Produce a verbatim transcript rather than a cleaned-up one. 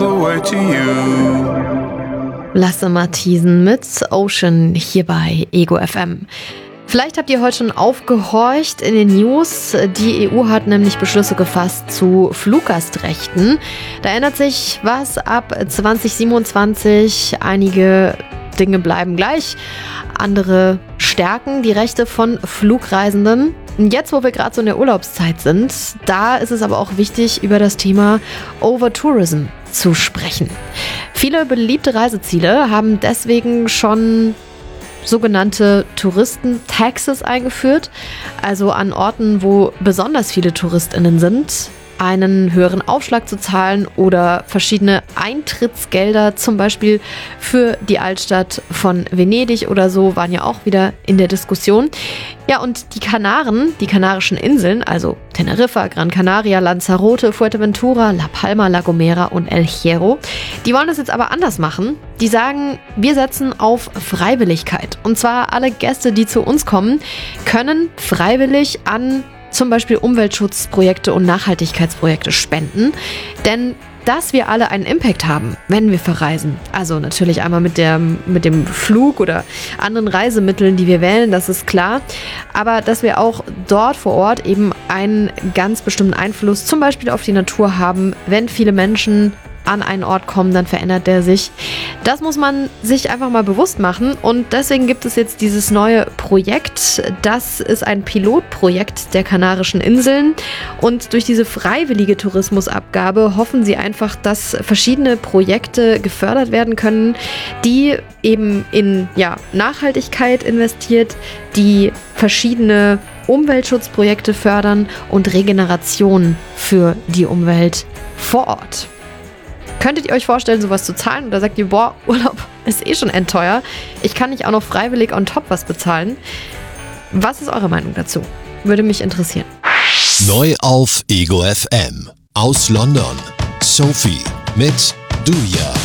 the way to you. Lasse Matthiesen mit Ocean hier bei Ego F M. Vielleicht habt ihr heute schon aufgehorcht in den News. Die E U hat nämlich Beschlüsse gefasst zu Fluggastrechten. Da ändert sich was ab zwanzig siebenundzwanzig. Einige Dinge bleiben gleich, andere stärken die Rechte von Flugreisenden. Jetzt, wo wir gerade so in der Urlaubszeit sind, da ist es aber auch wichtig, über das Thema Overtourism zu sprechen. Viele beliebte Reiseziele haben deswegen schon sogenannte Touristentaxes eingeführt, also an Orten, wo besonders viele TouristInnen sind, einen höheren Aufschlag zu zahlen oder verschiedene Eintrittsgelder, zum Beispiel für die Altstadt von Venedig oder so, waren ja auch wieder in der Diskussion. Ja, und die Kanaren, die Kanarischen Inseln, also Teneriffa, Gran Canaria, Lanzarote, Fuerteventura, La Palma, La Gomera und El Hierro, die wollen das jetzt aber anders machen. Die sagen, wir setzen auf Freiwilligkeit. Und zwar alle Gäste, die zu uns kommen, können freiwillig an zum Beispiel Umweltschutzprojekte und Nachhaltigkeitsprojekte spenden. Denn dass wir alle einen Impact haben, wenn wir verreisen, also natürlich einmal mit, der, mit dem Flug oder anderen Reisemitteln, die wir wählen, das ist klar, aber dass wir auch dort vor Ort eben einen ganz bestimmten Einfluss zum Beispiel auf die Natur haben. Wenn viele Menschen an einen Ort kommen, dann verändert der sich. Das muss man sich einfach mal bewusst machen und deswegen gibt es jetzt dieses neue Projekt. Das ist ein Pilotprojekt der Kanarischen Inseln und durch diese freiwillige Tourismusabgabe hoffen sie einfach, dass verschiedene Projekte gefördert werden können, die eben in ja, Nachhaltigkeit investiert, die verschiedene Umweltschutzprojekte fördern und Regeneration für die Umwelt vor Ort. Könntet ihr euch vorstellen, sowas zu zahlen? Oder sagt ihr, boah, Urlaub ist eh schon endteuer. Ich kann nicht auch noch freiwillig on top was bezahlen. Was ist eure Meinung dazu? Würde mich interessieren. Neu auf Ego F M. Aus London. Sophie mit Do Ya.